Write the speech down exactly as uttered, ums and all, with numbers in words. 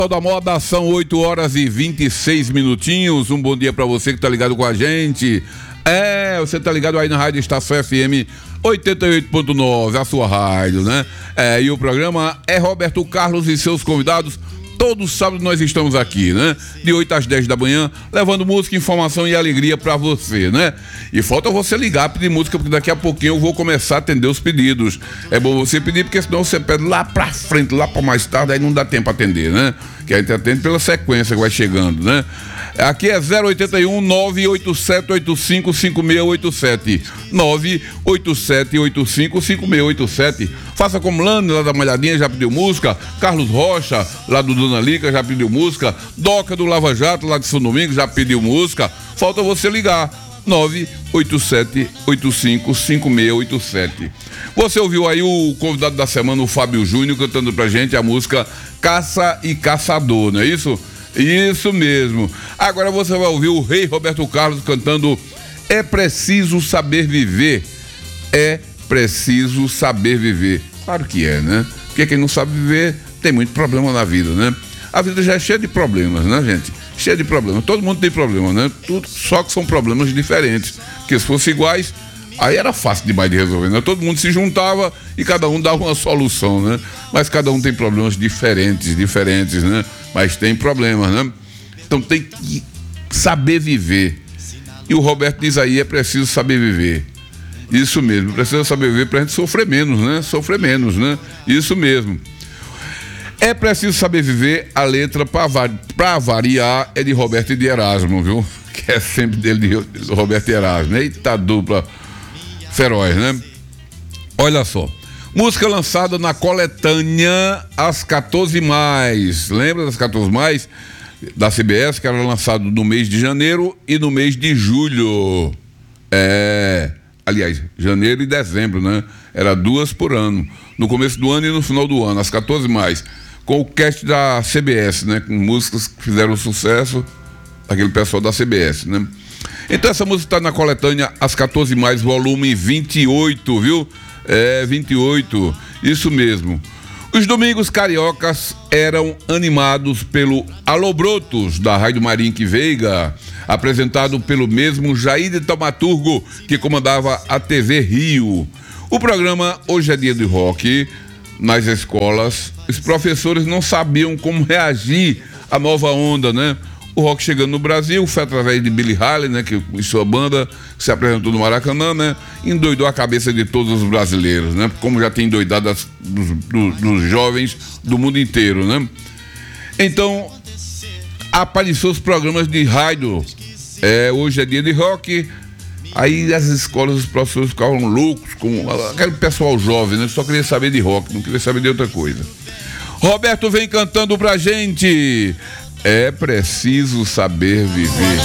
Da moda, são oito horas e vinte e seis minutinhos. Um bom dia pra você que tá ligado com a gente. É, você tá ligado aí na Rádio Estação F M oitenta e oito ponto nove, a sua rádio, né? É, e o programa é Roberto Carlos e seus convidados. Todo sábado nós estamos aqui, né? De oito às dez da manhã, levando música, informação e alegria pra você, né? E falta você ligar, pedir música, porque daqui a pouquinho eu vou começar a atender os pedidos. É bom você pedir, porque senão você pede lá pra frente, lá pra mais tarde, aí não dá tempo a atender, né? Que a gente atende pela sequência que vai chegando, né? Aqui é zero oitenta e um, nove oito sete oito cinco, cinco seis oito sete. nove oito sete oito cinco, cinco seis oito sete. Faça como Lani, lá da Malhadinha, já pediu música. Carlos Rocha, lá do Dona Lica, já pediu música. Doca do Lava Jato, lá de São Domingos, já pediu música. Falta você ligar. nove oito sete oito cinco, cinco seis oito sete. Você ouviu aí o convidado da semana, o Fábio Júnior, cantando pra gente a música Caça e Caçador, não é isso? Isso mesmo. Agora você vai ouvir o Rei Roberto Carlos cantando É Preciso Saber Viver. É preciso saber viver. Claro que é, né? Porque quem não sabe viver tem muito problema na vida, né? A vida já é cheia de problemas, né, gente? Cheia de problemas. Todo mundo tem problema, né? Tudo, só que são problemas diferentes. Porque se fossem iguais, aí era fácil demais de resolver, né? Todo mundo se juntava e cada um dava uma solução, né? Mas cada um tem problemas diferentes, diferentes, né? Mas tem problemas, né? Então tem que saber viver. E o Roberto diz aí, é preciso saber viver. Isso mesmo, precisa saber viver pra gente sofrer menos, né? Sofrer menos, né? Isso mesmo. É preciso saber viver, a letra pra, pra variar é de Roberto e de Erasmo, viu? Que é sempre dele, de Roberto e Erasmo. Eita dupla feroz, né? Olha só. Música lançada na coletânea As quatorze mais. Lembra das quatorze mais? Da C B S, que era lançado no mês de janeiro e no mês de julho. É... Aliás, janeiro e dezembro, né? Era duas por ano. No começo do ano e no final do ano, as quatorze mais. Com o cast da C B S, né? Com músicas que fizeram sucesso, aquele pessoal da C B S, né? Então essa música está na coletânea As quatorze mais, volume vinte e oito, viu? É, vinte e oito, isso mesmo. Os domingos cariocas eram animados pelo Alô Brotos, da Rádio Marinque Veiga, apresentado pelo mesmo Jair de Taumaturgo, que comandava a T V Rio. O programa Hoje é Dia de Rock. Nas escolas, os professores não sabiam como reagir à nova onda, né? O rock chegando no Brasil foi através de Billy Haley, né? Que em sua banda se apresentou no Maracanã, né? Endoidou a cabeça de todos os brasileiros, né? Como já tem endoidado as, dos, dos, dos jovens do mundo inteiro, né? Então, apareceu os programas de rádio. É, Hoje é Dia de Rock. Aí as escolas, os professores ficavam loucos com aquele pessoal jovem, né? Só queria saber de rock, não queria saber de outra coisa. Roberto vem cantando pra gente. É preciso saber viver.